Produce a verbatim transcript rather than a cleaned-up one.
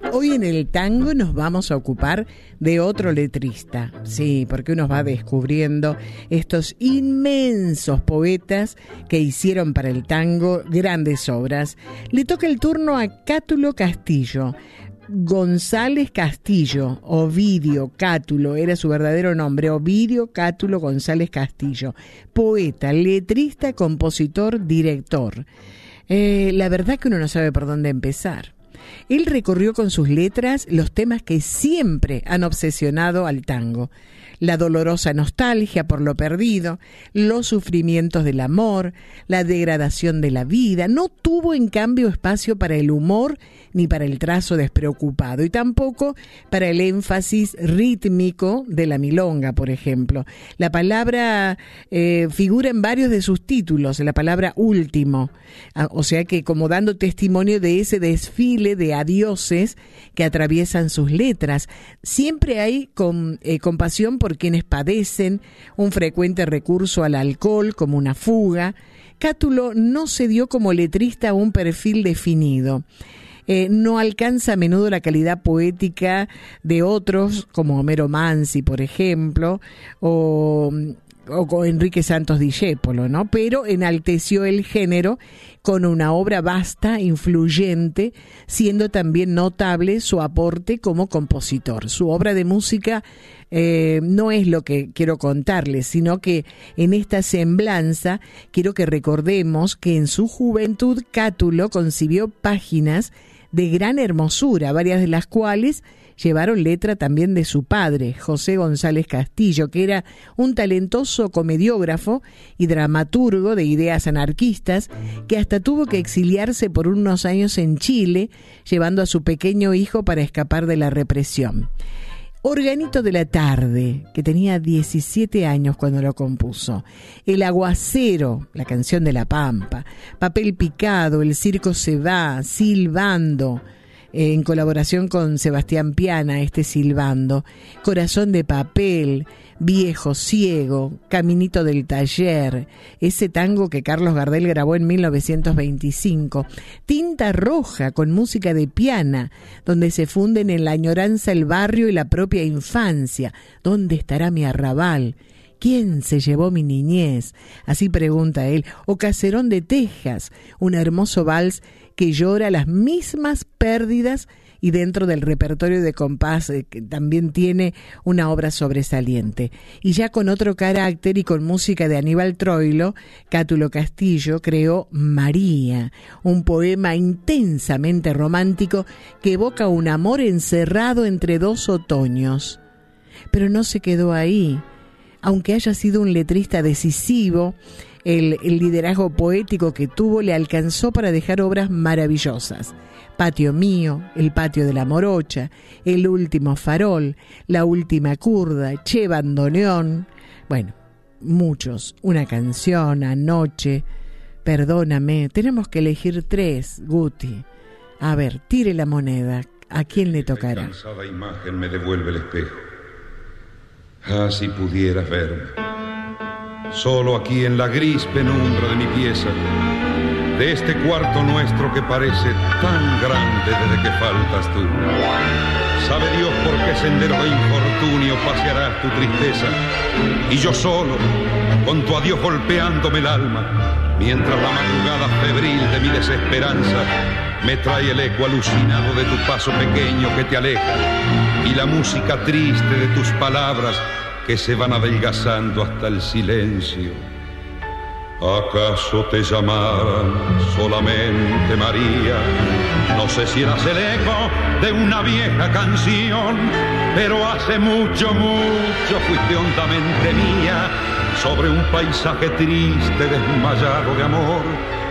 Hoy en el tango nos vamos a ocupar de otro letrista, sí, porque uno va descubriendo estos inmensos poetas que hicieron para el tango grandes obras. Le toca el turno a Cátulo Castillo. González Castillo, Ovidio Cátulo, era su verdadero nombre, Ovidio Cátulo González Castillo, poeta, letrista, compositor, director. Eh, la verdad que uno no sabe por dónde empezar. Él recorrió con sus letras los temas que siempre han obsesionado al tango: la dolorosa nostalgia por lo perdido, los sufrimientos del amor, la degradación de la vida. No tuvo en cambio espacio para el humor ni para el trazo despreocupado, y tampoco para el énfasis rítmico de la milonga, por ejemplo. La palabra eh, figura en varios de sus títulos, la palabra último, o sea que como dando testimonio de ese desfile de adioses que atraviesan sus letras. Siempre hay con, eh, compasión por quienes padecen, un frecuente recurso al alcohol como una fuga. Cátulo no se dio como letrista a un perfil definido. Eh, no alcanza a menudo la calidad poética de otros, como Homero Manzi, por ejemplo, o, o con Enrique Santos Discépolo, ¿no? Pero enalteció el género con una obra vasta, influyente, siendo también notable su aporte como compositor. Su obra de música eh, no es lo que quiero contarles, sino que en esta semblanza quiero que recordemos que en su juventud Cátulo concibió páginas de gran hermosura, varias de las cuales llevaron letra también de su padre, José González Castillo, que era un talentoso comediógrafo y dramaturgo de ideas anarquistas, que hasta tuvo que exiliarse por unos años en Chile, llevando a su pequeño hijo para escapar de la represión. Organito de la tarde, que tenía diecisiete años cuando lo compuso. El aguacero, la canción de La Pampa. Papel picado, El circo se va, Silbando, eh, en colaboración con Sebastián Piana, este silbando. Corazón de papel, Viejo ciego, Caminito del taller, ese tango que Carlos Gardel grabó en mil novecientos veinticinco. Tinta roja, con música de Piana, donde se funden en la añoranza el barrio y la propia infancia. ¿Dónde estará mi arrabal? ¿Quién se llevó mi niñez? Así pregunta él. O Caserón de Tejas, un hermoso vals que llora las mismas pérdidas, y dentro del repertorio de compás eh, que también tiene una obra sobresaliente. Y ya con otro carácter y con música de Aníbal Troilo, Cátulo Castillo creó María, un poema intensamente romántico que evoca un amor encerrado entre dos otoños. Pero no se quedó ahí. Aunque haya sido un letrista decisivo, el, el liderazgo poético que tuvo le alcanzó para dejar obras maravillosas. Patio mío, El patio de la morocha, El último farol, La última curda, Che bandoneón. Bueno, muchos. Una canción, Anoche, Perdóname. Tenemos que elegir tres, Guti. A ver, tire la moneda. ¿A quién le tocará? La cansada imagen me devuelve el espejo. Ah, si pudieras verme, solo aquí en la gris penumbra de mi pieza, de este cuarto nuestro que parece tan grande desde que faltas tú. Sabe Dios por qué sendero de infortunio pasearás tu tristeza, y yo solo, con tu adiós golpeándome el alma, mientras la madrugada febril de mi desesperanza me trae el eco alucinado de tu paso pequeño que te aleja, y la música triste de tus palabras que se van adelgazando hasta el silencio. ¿Acaso te llamaran solamente María? No sé si eras el eco de una vieja canción, pero hace mucho, mucho fuiste hondamente mía, sobre un paisaje triste desmayado de amor.